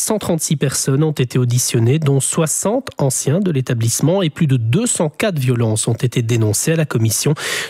136 personnes ont été auditionnées, dont 60 anciens de l'établissement et plus de 200 cas de violence ont été dénoncés à la commission.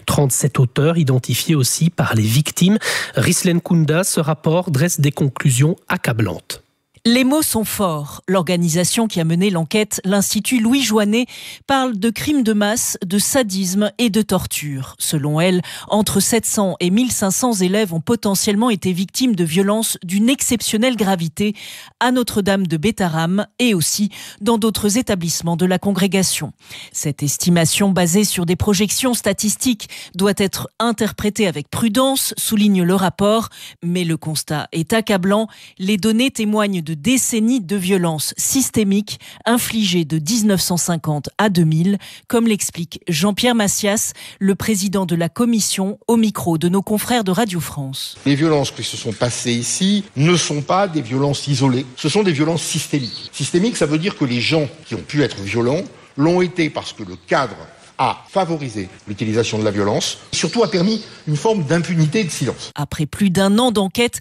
37 auteurs identifiés aussi par les victimes. Rislen Kounda, ce rapport dresse des conclusions accablantes. Les mots sont forts. L'organisation qui a mené l'enquête, l'Institut Louis Joinet, parle de crimes de masse, de sadisme et de torture. Selon elle, entre 700 et 1500 élèves ont potentiellement été victimes de violences d'une exceptionnelle gravité à Notre-Dame de Bétharram et aussi dans d'autres établissements de la congrégation. Cette estimation basée sur des projections statistiques doit être interprétée avec prudence, souligne le rapport, mais le constat est accablant. Les données témoignent de décennies de violences systémiques infligées de 1950 à 2000, comme l'explique Jean-Pierre Massias, le président de la commission, au micro de nos confrères de Radio France. Les violences qui se sont passées ici ne sont pas des violences isolées, ce sont des violences systémiques. Systémique, ça veut dire que les gens qui ont pu être violents l'ont été parce que le cadre a favorisé l'utilisation de la violence, et surtout a permis une forme d'impunité et de silence. Après plus d'un an d'enquête,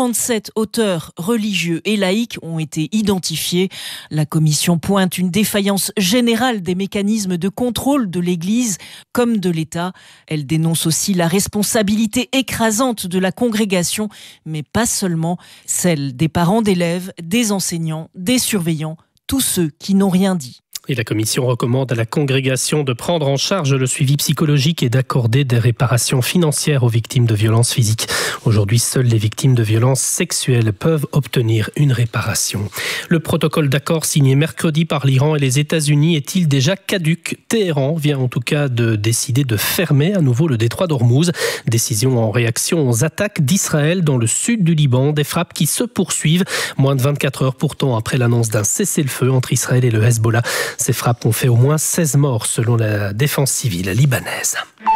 37 auteurs religieux et laïcs ont été identifiés. La commission pointe une défaillance générale des mécanismes de contrôle de l'Église comme de l'État. Elle dénonce aussi la responsabilité écrasante de la congrégation, mais pas seulement, celle des parents d'élèves, des enseignants, des surveillants, tous ceux qui n'ont rien dit. Et la commission recommande à la congrégation de prendre en charge le suivi psychologique et d'accorder des réparations financières aux victimes de violences physiques. Aujourd'hui, seules les victimes de violences sexuelles peuvent obtenir une réparation. Le protocole d'accord signé mercredi par l'Iran et les États-Unis est-il déjà caduc ? Téhéran vient en tout cas de décider de fermer à nouveau le détroit d'Ormuz. Décision en réaction aux attaques d'Israël dans le sud du Liban, des frappes qui se poursuivent. Moins de 24 heures pourtant après l'annonce d'un cessez-le-feu entre Israël et le Hezbollah. Ces frappes ont fait au moins 16 morts selon la défense civile libanaise.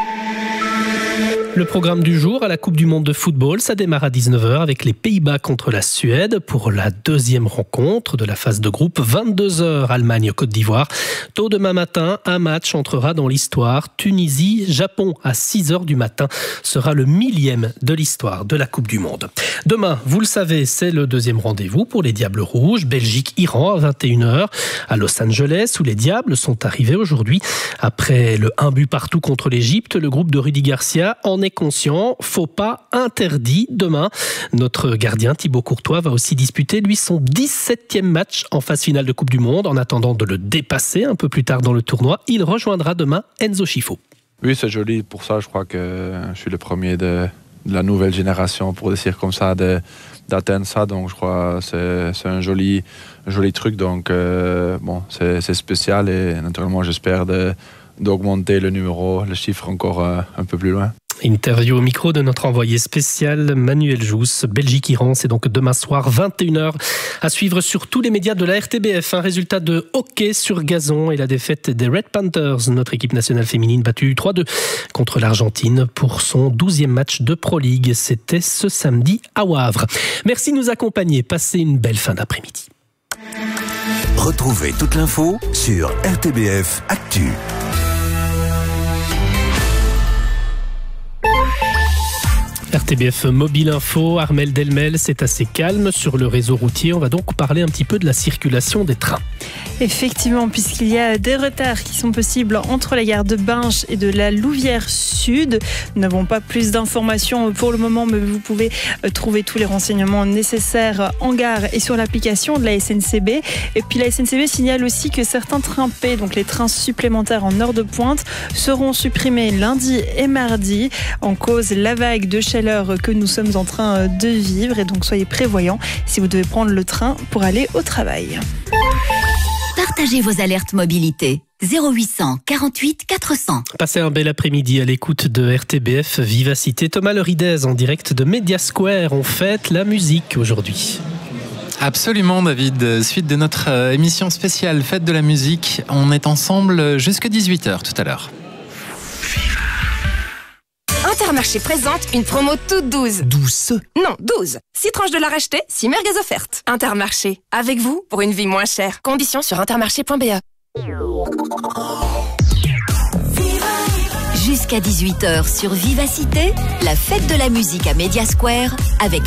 Le programme du jour à la Coupe du Monde de football, ça démarre à 19h avec les Pays-Bas contre la Suède pour la deuxième rencontre de la phase de groupe. 22h, Allemagne-Côte d'Ivoire. Tôt demain matin, un match entrera dans l'histoire. Tunisie-Japon à 6h du matin sera le 1000e de l'histoire de la Coupe du Monde. Demain, vous le savez, c'est le deuxième rendez-vous pour les Diables Rouges. Belgique-Iran à 21h à Los Angeles où les Diables sont arrivés aujourd'hui. Après le 1 but partout contre l'Égypte, le groupe de Rudy Garcia en est conscient, faux pas interdit demain. Notre gardien Thibaut Courtois va aussi disputer lui son 17e match en phase finale de Coupe du Monde. En attendant de le dépasser un peu plus tard dans le tournoi, il rejoindra demain Enzo Scifo. Oui, c'est joli. Pour ça, je crois que je suis le premier de la nouvelle génération, pour dire comme ça, d'atteindre ça. Donc, je crois que c'est un joli truc. Donc, c'est spécial et naturellement, j'espère d'augmenter le numéro, le chiffre encore un peu plus loin. Interview au micro de notre envoyé spécial Manuel Jousse. Belgique-Iran, c'est donc demain soir 21h à suivre sur tous les médias de la RTBF. Un résultat de hockey sur gazon et la défaite des Red Panthers, notre équipe nationale féminine battue 3-2 contre l'Argentine pour son 12e match de Pro League. C'était ce samedi à Wavre. Merci de nous accompagner. Passez une belle fin d'après-midi. Retrouvez toute l'info sur RTBF Actu. RTBF Mobile Info, Armel Delmel, c'est assez calme sur le réseau routier. On va donc parler un petit peu de la circulation des trains. Effectivement, puisqu'il y a des retards qui sont possibles entre la gare de Binche et de la Louvière Sud. Nous n'avons pas plus d'informations pour le moment, mais vous pouvez trouver tous les renseignements nécessaires en gare et sur l'application de la SNCB. Et puis la SNCB signale aussi que certains trains P, donc les trains supplémentaires en heure de pointe, seront supprimés lundi et mardi en cause la vague de chaleur que nous sommes en train de vivre. Et donc soyez prévoyants si vous devez prendre le train pour aller au travail. Partagez vos alertes mobilité. 0800 48 400. Passez un bel après-midi à l'écoute de RTBF Vivacité. Thomas Leridez en direct de Media Square. On fête la musique aujourd'hui. Absolument David, suite de notre émission spéciale Fête de la musique. On est ensemble jusqu'à 18h tout à l'heure. Intermarché présente une promo toute douce. Douce? Non, 12. 6 tranches de la rachetée, 6 merguez offertes. Intermarché, avec vous pour une vie moins chère. Conditions sur intermarché.be. Jusqu'à 18h sur Vivacité, la fête de la musique à Media Square avec